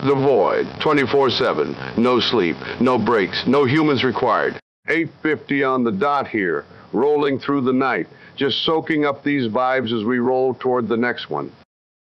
The Void, 24/7. No sleep, no breaks, no humans required. 8:50 on the dot here, rolling through the night, just soaking up these vibes as we roll toward the next one.